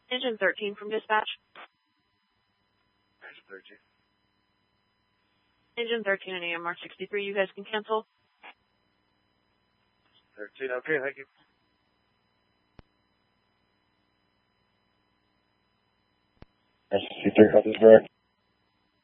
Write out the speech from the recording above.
Engine 13 from dispatch. Engine 13. Engine 13 and AMR 63, you guys can cancel. 13, okay, thank you. S63, this is direct.